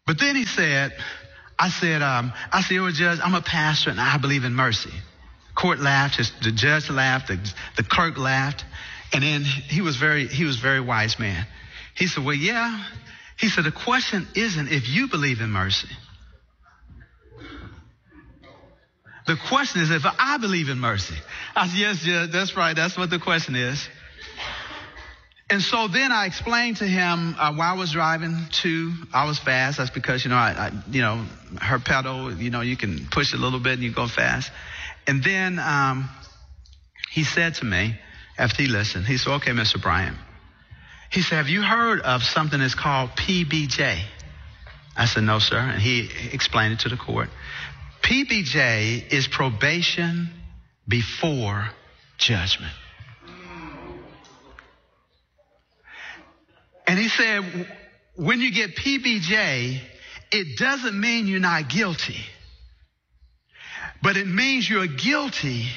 But then he said, I said, "Oh, Judge, I'm a pastor and I believe in mercy." Court laughed, the judge laughed, the clerk laughed, and then he was very wise man. He said, "Well, yeah." He said, "The question isn't if you believe in mercy. The question is if I believe in mercy." I said, "Yes, Judge, that's right. That's what the question is." And so then I explained to him while I was driving I was fast. That's because, her pedal, you can push it a little bit and you go fast. And then he said to me, after he listened, he said, "Okay, Mr. Bryant." He said, "Have you heard of something that's called PBJ?" I said, "No, sir." And he explained it to the court. PBJ is probation before judgment. And he said, when you get PBJ, it doesn't mean you're not guilty, but it means you're guilty,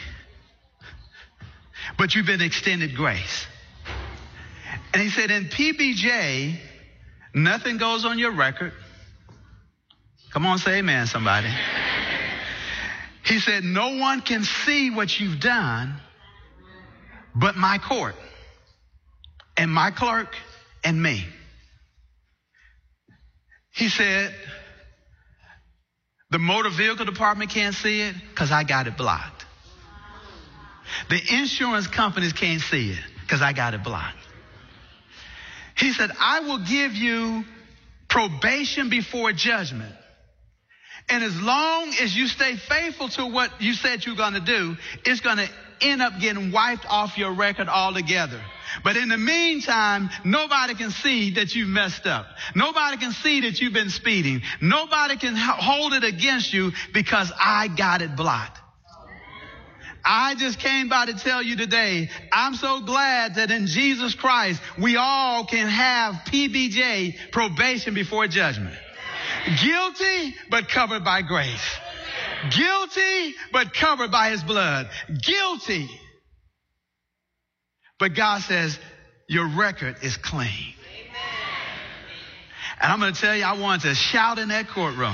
but you've been extended grace. And he said, in PBJ, nothing goes on your record. Come on, say amen, somebody. He said, no one can see what you've done but my court and my clerk and me. He said, the motor vehicle department can't see it because I got it blocked. The insurance companies can't see it because I got it blocked. He said, I will give you probation before judgment. And as long as you stay faithful to what you said you're going to do, it's going to end up getting wiped off your record altogether. But in the meantime, nobody can see that you've messed up. Nobody can see that you've been speeding. Nobody can hold it against you because I got it blocked. I just came by to tell you today, I'm so glad that in Jesus Christ, we all can have PBJ, probation before judgment. Guilty, but covered by grace. Guilty, but covered by his blood. Guilty. But God says, your record is clean. And I'm going to tell you, I wanted to shout in that courtroom.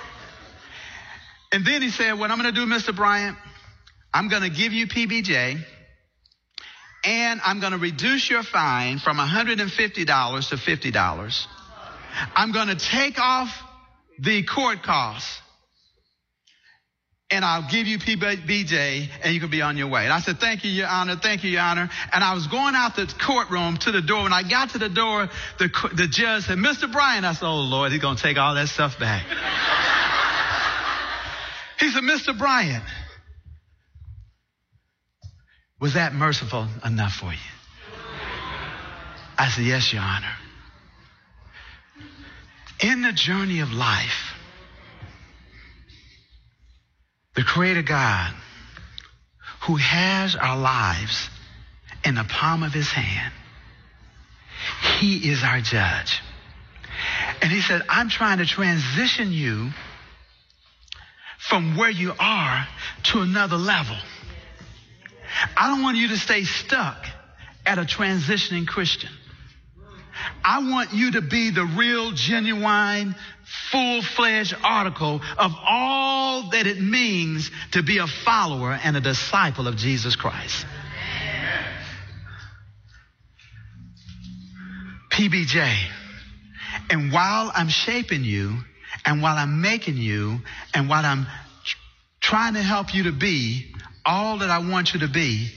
And then he said, what I'm going to do, Mr. Bryant, I'm going to give you PBJ, and I'm going to reduce your fine from $150 to $50. I'm going to take off the court costs, and I'll give you PBJ, and you can be on your way. And I said, thank you, Your Honor. Thank you, Your Honor. And I was going out the courtroom to the door. When I got to the door, the judge said, Mr. Bryant. I said, oh, Lord, he's going to take all that stuff back. He said, Mr. Bryant, was that merciful enough for you? I said, yes, Your Honor. In the journey of life, the Creator God, who has our lives in the palm of his hand, he is our judge. And he said, I'm trying to transition you from where you are to another level. I don't want you to stay stuck at a transitioning Christian. I want you to be the real, genuine, full-fledged article of all that it means to be a follower and a disciple of Jesus Christ. PBJ. And while I'm shaping you, and while I'm making you, and while I'm trying to help you to be all that I want you to be,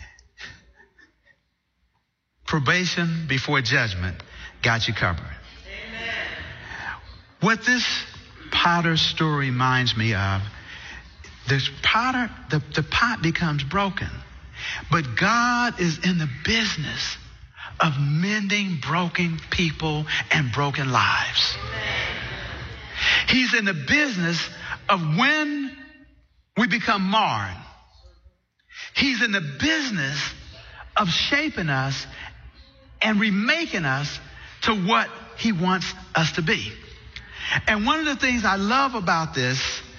probation before judgment got you covered. Amen. What this potter story reminds me of, this potter, the pot becomes broken, but God is in the business of mending broken people and broken lives. Amen. He's in the business of when we become marred. He's in the business of shaping us and remaking us to what he wants us to be. And one of the things I love about this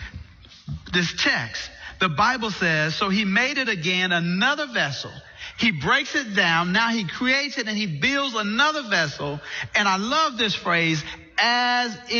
text, the Bible says, so he made it again another vessel. He breaks it down. Now he creates it and he builds another vessel. And I love this phrase, as